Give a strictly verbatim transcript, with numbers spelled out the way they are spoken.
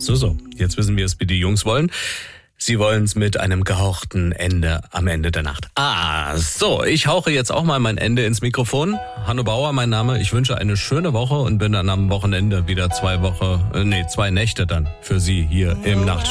So, so, jetzt wissen wir es, wie die Jungs wollen. Sie wollen es mit einem gehauchten Ende am Ende der Nacht. Ah, so, ich hauche jetzt auch mal mein Ende ins Mikrofon. Hanno Bauer, mein Name. Ich wünsche eine schöne Woche und bin dann am Wochenende wieder zwei Wochen, äh, nee, zwei Nächte dann für Sie hier im Nacht.